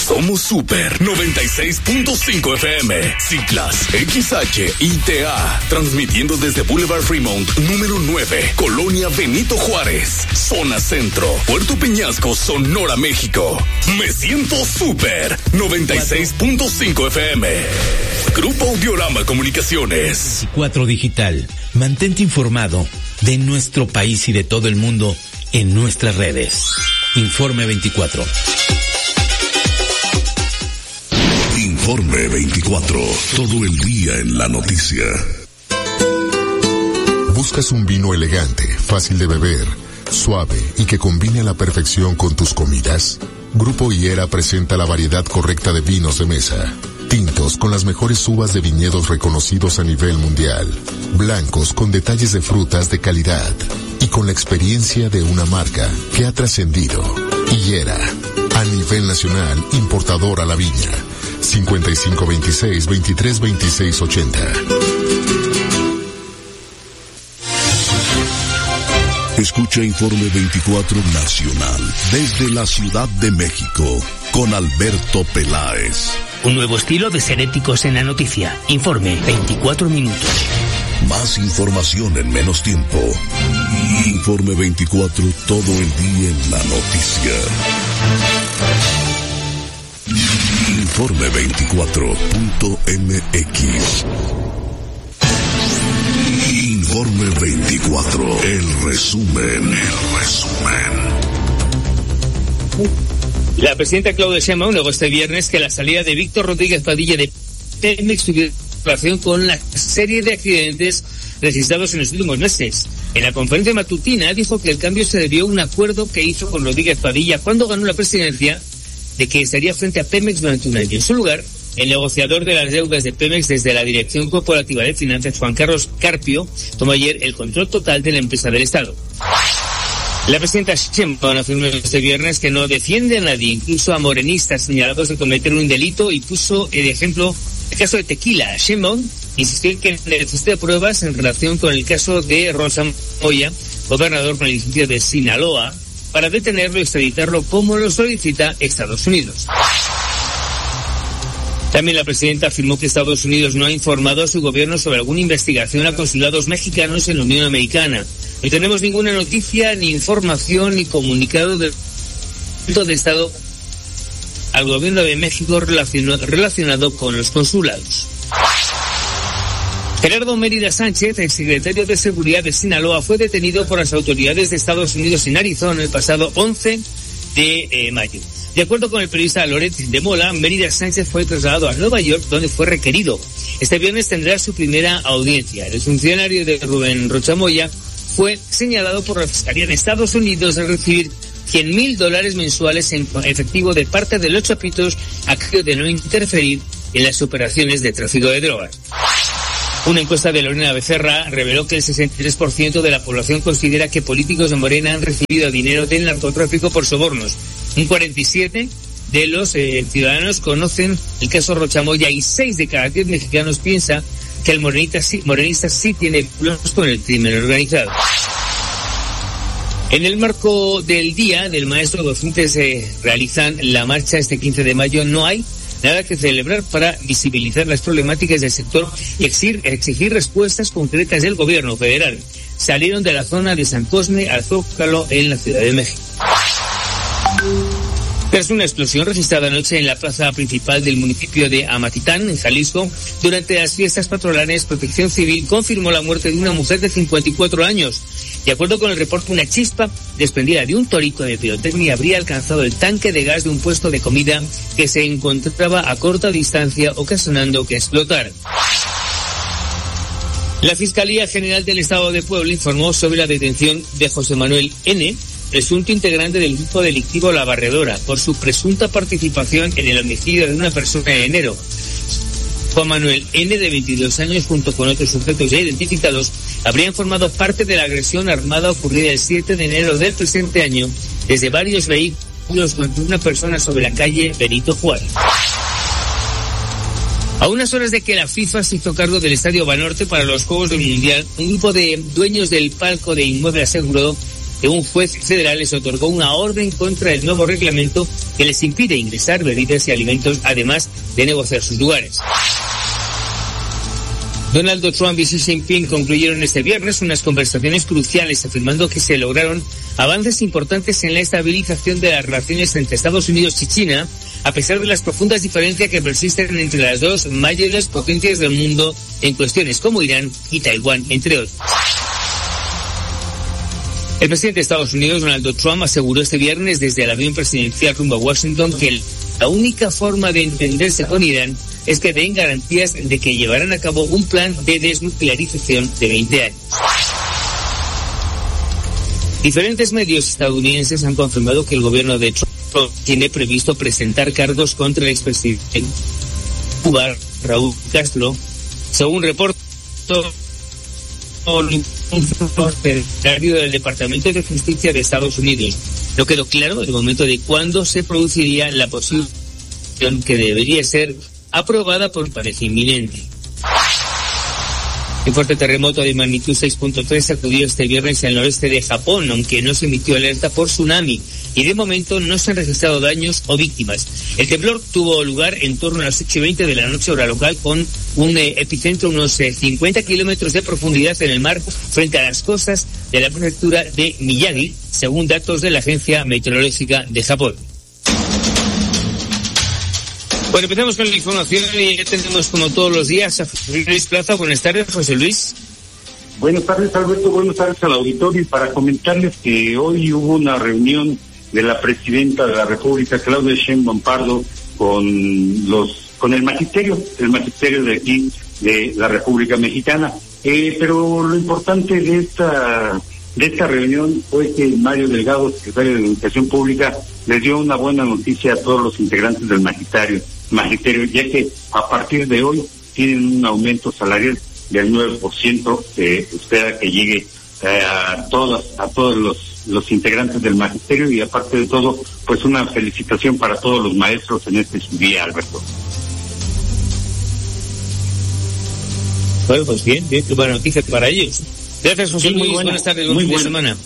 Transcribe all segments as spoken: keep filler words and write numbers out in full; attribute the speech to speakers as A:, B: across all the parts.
A: Somos Super noventa y seis punto cinco F M, Ciclas, X H I T A, transmitiendo desde Boulevard Fremont, número nueve, Colonia Benito Juárez, Zona Centro, Puerto Peñasco, Sonora, México. Me siento Super noventa y seis punto cinco F M. Grupo Audiorama Comunicaciones.
B: cuatro Digital. Mantente informado de nuestro país y de todo el mundo en nuestras redes. Informe veinticuatro.
A: Informe veinticuatro. Todo el día en la noticia.
C: ¿Buscas un vino elegante, fácil de beber, suave y que combine a la perfección con tus comidas? Grupo Higuera presenta la variedad correcta de vinos de mesa. Tintos con las mejores uvas de viñedos reconocidos a nivel mundial. Blancos con detalles de frutas de calidad. Y con la experiencia de una marca que ha trascendido. Higuera, a nivel nacional, importador a la viña. cincuenta y cinco veintiséis, veintitrés veintiséis ochenta.
A: Escucha Informe veinticuatro Nacional desde la Ciudad de México con Alberto Peláez.
D: Un nuevo estilo de ser éticos en la noticia. Informe veinticuatro minutos.
A: Más información en menos tiempo. Informe veinticuatro, todo el día en la noticia. Informe veinticuatro punto M X. Informe veinticuatro, el resumen, el resumen.
E: La presidenta Claudia Sheinbaum negó este viernes que la salida de Víctor Rodríguez Padilla de Pemex tuviera relación con la serie de accidentes registrados en los últimos meses. En la conferencia matutina dijo que el cambio se debió a un acuerdo que hizo con Rodríguez Padilla cuando ganó la presidencia de que estaría frente a Pemex durante un año. En su lugar, el negociador de las deudas de Pemex desde la Dirección Corporativa de Finanzas, Juan Carlos Carpio, tomó ayer el control total de la empresa del Estado. La presidenta Sheinbaum afirmó este viernes que no defiende a nadie, incluso a morenistas señalados de cometer un delito, y puso el ejemplo el caso de Tequila. Sheinbaum insistió en que necesita pruebas en relación con el caso de Rosa Moya, gobernador con el licencia de Sinaloa, para detenerlo y extraditarlo como lo solicita Estados Unidos. También la presidenta afirmó que Estados Unidos no ha informado a su gobierno sobre alguna investigación a consulados mexicanos en la Unión Americana. No tenemos ninguna noticia, ni información, ni comunicado del de Estado al gobierno de México relacionado, relacionado con los consulados. Gerardo Mérida Sánchez, exsecretario de Seguridad de Sinaloa, fue detenido por las autoridades de Estados Unidos en Arizona el pasado once de eh, mayo. De acuerdo con el periodista Loret de Mola, Mérida Sánchez fue trasladado a Nueva York, donde fue requerido. Este viernes tendrá su primera audiencia. El funcionario de Rubén Rocha Moya fue señalado por la Fiscalía de Estados Unidos de recibir cien mil dólares mensuales en efectivo de parte de los chapitos a cambio de no interferir en las operaciones de tráfico de drogas. Una encuesta de Lorena Becerra reveló que el sesenta y tres por ciento de la población considera que políticos de Morena han recibido dinero del narcotráfico por sobornos. Un cuarenta y siete por ciento de los eh, ciudadanos conocen el caso Rocha Moya y seis de cada diez mexicanos piensa que el morenista sí, morenista sí tiene problemas con el crimen organizado. En el marco del Día del Maestro, docentes eh, realizan la marcha este quince de mayo. No hay nada que celebrar para visibilizar las problemáticas del sector y exigir, exigir respuestas concretas del gobierno federal. Salieron de la zona de San Cosme al Zócalo en la Ciudad de México. Tras una explosión registrada anoche en la plaza principal del municipio de Amatitán, en Jalisco, durante las fiestas patronales, Protección Civil confirmó la muerte de una mujer de cincuenta y cuatro años. De acuerdo con el reporte, una chispa desprendida de un torito de pirotecnia habría alcanzado el tanque de gas de un puesto de comida que se encontraba a corta distancia, ocasionando que explotara. La Fiscalía General del Estado de Puebla informó sobre la detención de José Manuel N., presunto integrante del grupo delictivo La Barredora, por su presunta participación en el homicidio de una persona en enero. Juan Manuel N., de veintidós años, junto con otros sujetos ya identificados, habrían formado parte de la agresión armada ocurrida el siete de enero del presente año desde varios vehículos contra una persona sobre la calle Benito Juárez. A unas horas de que la FIFA se hizo cargo del Estadio Banorte para los Juegos del Mundial, un grupo de dueños del palco de inmueble aseguró que un juez federal les otorgó una orden contra el nuevo reglamento que les impide ingresar bebidas y alimentos, además de negociar sus lugares. Donald Trump y Xi Jinping concluyeron este viernes unas conversaciones cruciales, afirmando que se lograron avances importantes en la estabilización de las relaciones entre Estados Unidos y China, a pesar de las profundas diferencias que persisten entre las dos mayores potencias del mundo en cuestiones como Irán y Taiwán, entre otros. El presidente de Estados Unidos, Donald Trump, aseguró este viernes desde el avión presidencial rumbo a Washington que la única forma de entenderse con Irán es que den garantías de que llevarán a cabo un plan de desnuclearización de veinte años. Diferentes medios estadounidenses han confirmado que el gobierno de Trump tiene previsto presentar cargos contra el expresidente de Cuba, Raúl Castro, según reportó un funcionario del Departamento de Justicia de Estados Unidos. No quedó claro el momento de cuándo se produciría la posible que debería ser aprobada por pareja inminente. Un fuerte terremoto de magnitud seis punto tres sacudió este viernes el noreste de Japón, aunque no se emitió alerta por tsunami, y de momento no se han registrado daños o víctimas. El temblor tuvo lugar en torno a las ocho y veinte de la noche hora local, con un eh, epicentro unos eh, cincuenta kilómetros de profundidad en el mar, frente a las costas de la prefectura de Miyagi, según datos de la Agencia Meteorológica de Japón. Bueno, empezamos con la información y ya tenemos como todos los días a José Luis Plaza. Buenas tardes, José Luis.
F: Buenas tardes, Alberto. Buenas tardes al auditorio. Y para comentarles que hoy hubo una reunión de la presidenta de la República, Claudia Sheinbaum Pardo, con los con el magisterio, el magisterio de aquí, de la República Mexicana. Eh, pero lo importante de esta de esta reunión fue que Mario Delgado, secretario de Educación Pública, les dio una buena noticia a todos los integrantes del magisterio. magisterio, ya que a partir de hoy tienen un aumento salarial del nueve por ciento, se espera que llegue eh, a todos, a todos los, los integrantes del magisterio, y aparte de todo, pues una felicitación para todos los maestros en este su día, Alberto.
E: Bueno, pues bien, bien, qué buena noticia para ellos. Gracias, José Luis. Muy buena, buenas tardes, buen fin de semana.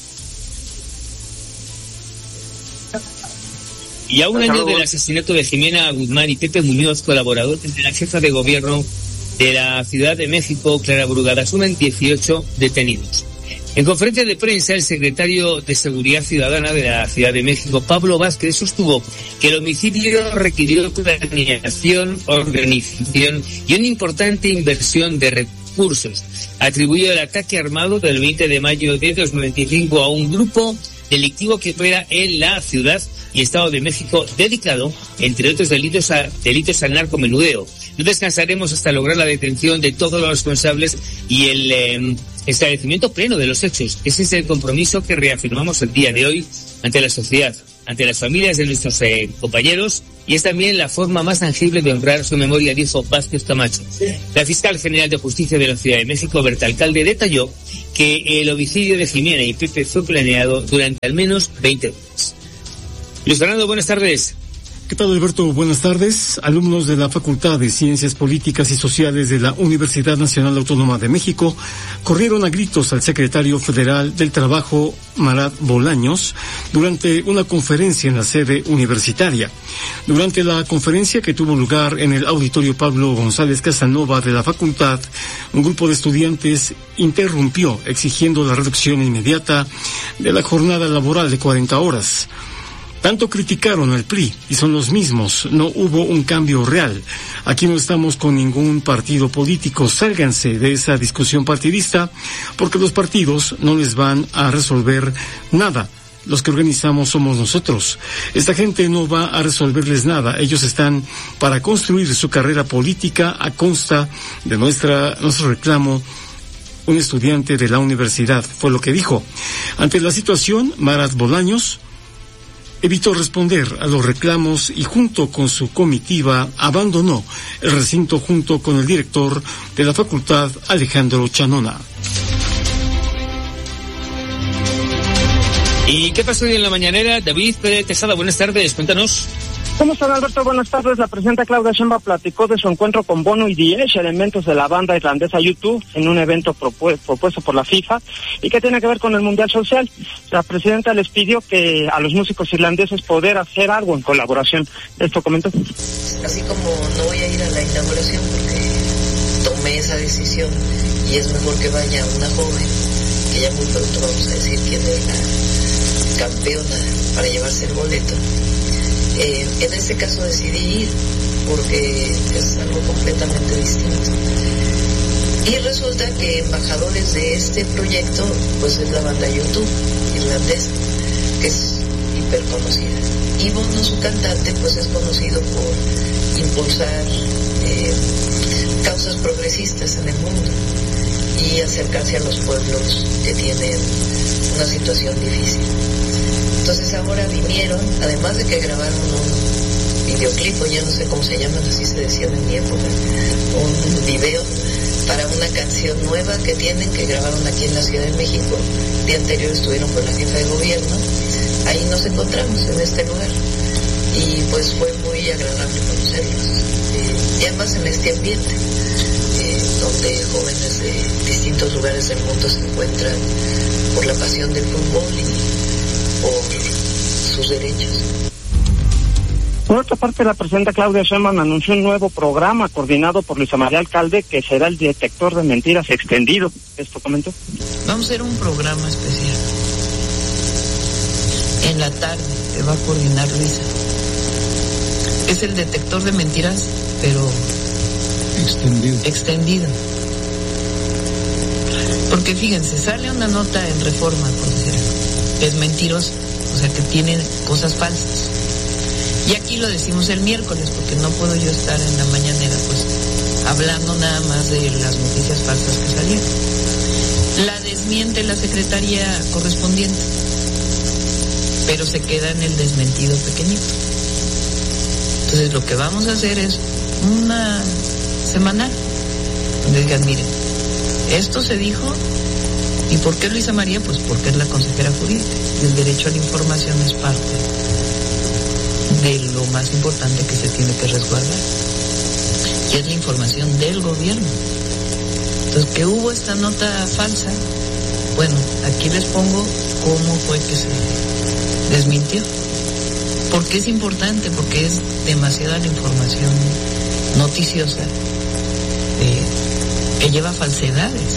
E: Y a un año del asesinato de Jimena Guzmán y Pepe Muñoz, colaboradores de la jefa de gobierno de la Ciudad de México, Clara Brugada, suman dieciocho detenidos. En conferencia de prensa, el secretario de Seguridad Ciudadana de la Ciudad de México, Pablo Vázquez, sostuvo que el homicidio requirió planeación, organización y una importante inversión de recursos. Atribuyó el ataque armado del veinte de mayo de dos mil veinticinco a un grupo delictivo que opera en la Ciudad y Estado de México, dedicado, entre otros delitos, a delitos al narcomenudeo. No descansaremos hasta lograr la detención de todos los responsables y el eh, esclarecimiento pleno de los hechos. Ese es el compromiso que reafirmamos el día de hoy ante la sociedad, ante las familias de nuestros eh, compañeros, y es también la forma más tangible de honrar su memoria, dijo Vázquez Camacho. La fiscal general de Justicia de la Ciudad de México, Berta Alcalde, detalló que el homicidio de Jimena y Pepe fue planeado durante al menos veinte horas. Luis Fernando, buenas tardes.
G: ¿Qué tal, Alberto? Buenas tardes. Alumnos de la Facultad de Ciencias Políticas y Sociales de la Universidad Nacional Autónoma de México corrieron a gritos al secretario federal del Trabajo, Marat Bolaños, durante una conferencia en la sede universitaria. Durante la conferencia, que tuvo lugar en el auditorio Pablo González Casanova de la facultad, un grupo de estudiantes interrumpió exigiendo la reducción inmediata de la jornada laboral de cuarenta horas. Tanto criticaron al P R I y son los mismos, no hubo un cambio real. Aquí no estamos con ningún partido político, sálganse de esa discusión partidista, porque los partidos no les van a resolver nada. Los que organizamos somos nosotros. Esta gente no va a resolverles nada. Ellos están para construir su carrera política a consta de nuestra, nuestro reclamo. Un estudiante de la universidad fue lo que dijo. Ante la situación, Marat Bolaños evitó responder a los reclamos y junto con su comitiva abandonó el recinto junto con el director de la facultad, Alejandro Chanona.
E: ¿Y qué pasó hoy en la mañanera? David Pérez Tejada, buenas tardes, cuéntanos.
H: ¿Cómo están, Alberto? Buenas tardes. La presidenta Claudia Sheinbaum platicó de su encuentro con Bono y Daesh, elementos de la banda irlandesa U dos, en un evento propu- propuesto por la FIFA y que tiene que ver con el Mundial Social. La presidenta les pidió que a los músicos irlandeses poder hacer algo en colaboración. Esto comentó.
I: Así como no voy a ir a la inauguración porque tomé esa decisión y es mejor que vaya una joven, que ya muy pronto vamos a decir quién es la campeona para llevarse el boleto. Eh, en este caso decidí ir porque es algo completamente distinto. Y resulta que embajadores de este proyecto pues es la banda U dos irlandesa, que es hiper conocida. Y Bono, su cantante, pues es conocido por impulsar eh, causas progresistas en el mundo y acercarse a los pueblos que tienen una situación difícil. Entonces ahora vinieron, además de que grabaron un videoclip, o ya no sé cómo se llaman, así se decían en mi época, un video para una canción nueva que tienen, que grabaron aquí en la Ciudad de México. El día anterior estuvieron con la jefa de gobierno, ahí nos encontramos en este lugar y pues fue muy agradable conocerlos, eh, y además en este ambiente eh, donde jóvenes de distintos lugares del mundo se encuentran por la pasión del fútbol y por sus derechos.
H: Por otra parte, la presidenta Claudia Sheinbaum anunció un nuevo programa coordinado por Luisa María Alcalde, que será el detector de mentiras extendido. ¿Esto comentó?
I: Vamos a hacer un programa especial en la tarde que va a coordinar Luisa. Es el detector de mentiras, pero extendido. extendido. Porque fíjense, sale una nota en Reforma, por decir, que es mentirosa, o sea que tiene cosas falsas. Y aquí lo decimos el miércoles, porque no puedo yo estar en la mañanera pues hablando nada más de las noticias falsas que salieron. La desmiente la secretaría correspondiente, pero se queda en el desmentido pequeñito. Entonces lo que vamos a hacer es una semanal donde digan, miren, esto se dijo. ¿Y por qué Luisa María? Pues porque es la consejera jurídica. El derecho a la información es parte de lo más importante que se tiene que resguardar, y es la información del gobierno. Entonces, que hubo esta nota falsa, bueno, aquí les pongo cómo fue que se desmintió. ¿Por qué es importante? Porque es demasiada la información noticiosa eh, que lleva falsedades.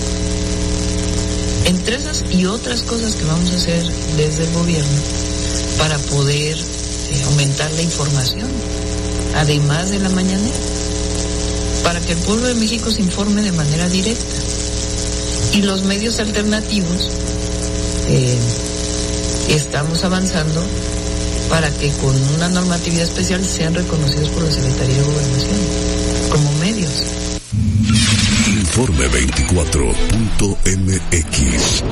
I: Entre esas y otras cosas que vamos a hacer desde el gobierno para poder eh, aumentar la información, además de la mañanera, para que el pueblo de México se informe de manera directa. Y los medios alternativos eh, estamos avanzando para que con una normatividad especial sean reconocidos por la Secretaría de Gobernación como medios.
A: Informe veinticuatro punto m x.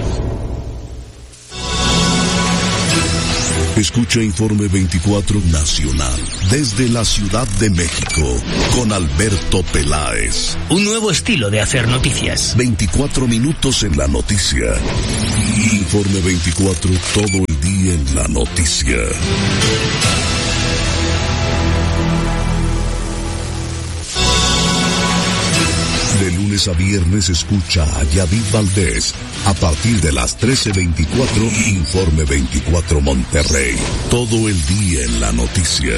A: Escucha Informe veinticuatro Nacional desde la Ciudad de México con Alberto Peláez.
D: Un nuevo estilo de hacer noticias.
A: veinticuatro minutos en la noticia. Informe veinticuatro, todo el día en la noticia. De lunes a viernes escucha a Yadid Valdés a partir de las trece veinticuatro, Informe veinticuatro Monterrey. Todo el día en la noticia.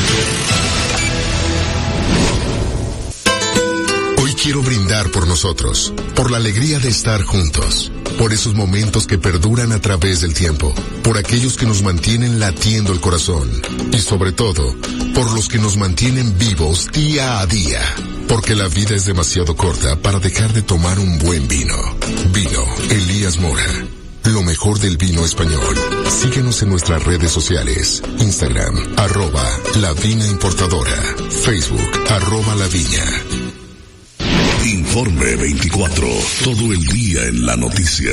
C: Hoy quiero brindar por nosotros, por la alegría de estar juntos, por esos momentos que perduran a través del tiempo, por aquellos que nos mantienen latiendo el corazón y sobre todo, por los que nos mantienen vivos día a día. Porque la vida es demasiado corta para dejar de tomar un buen vino. Vino Elías Mora. Lo mejor del vino español. Síguenos en nuestras redes sociales. Instagram, arroba La Viña Importadora. Facebook, arroba La Viña.
A: Informe veinticuatro. Todo el día en la noticia.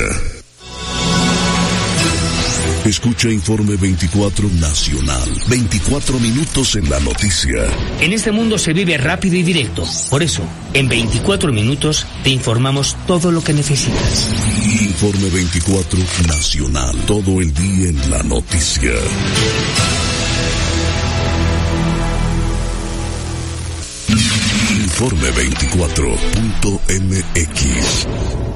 A: Escucha Informe veinticuatro Nacional. veinticuatro minutos en la noticia.
D: En este mundo se vive rápido y directo. Por eso, en veinticuatro minutos te informamos todo lo que necesitas.
A: Informe veinticuatro Nacional. Todo el día en la noticia. Informe veinticuatro punto m x.